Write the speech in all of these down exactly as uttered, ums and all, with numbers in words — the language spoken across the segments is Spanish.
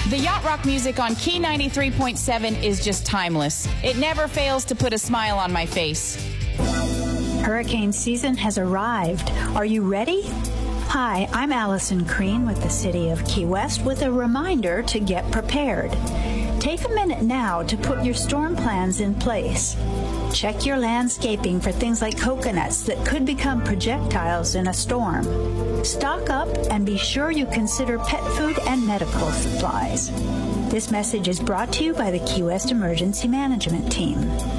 The yacht rock music on Key ninety-three point seven is just timeless. It never fails to put a smile on my face. Hurricane season has arrived. Are you ready? Hi, I'm Allison Crean with the City of Key West with a reminder to get prepared. Take a minute now to put your storm plans in place. Check your landscaping for things like coconuts that could become projectiles in a storm. Stock up and be sure you consider pet food and medical supplies. This message is brought to you by the Key West Emergency Management Team.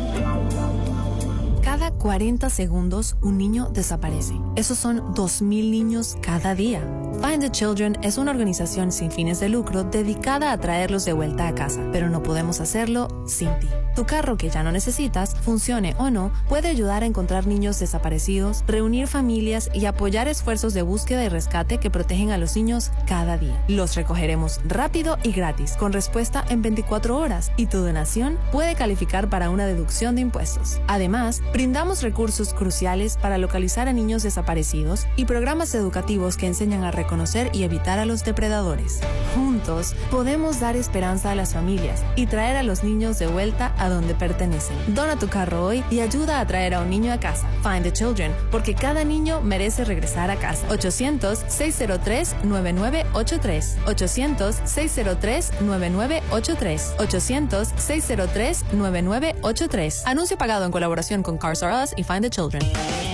Cada cuarenta segundos un niño desaparece. Esos son dos mil niños cada día. Find the Children es una organización sin fines de lucro dedicada a traerlos de vuelta a casa, pero no podemos hacerlo sin ti. Tu carro que ya no necesitas, funcione o no, puede ayudar a encontrar niños desaparecidos, reunir familias y apoyar esfuerzos de búsqueda y rescate que protegen a los niños cada día. Los recogeremos rápido y gratis, con respuesta en veinticuatro horas, y tu donación puede calificar para una deducción de impuestos. Además, brindamos recursos cruciales para localizar a niños desaparecidos y programas educativos que enseñan a reconocer y evitar a los depredadores. Juntos, podemos dar esperanza a las familias y traer a los niños de vuelta a donde pertenecen. Dona tu carro hoy y ayuda a traer a un niño a casa. Find the Children, porque cada niño merece regresar a casa. ochocientos, seis cero tres, nueve nueve ocho tres. ochocientos, seis cero tres, nueve nueve ocho tres. ochocientos, seis cero tres, nueve nueve ocho tres. Anuncio pagado en colaboración con Cars R Us y Find the Children.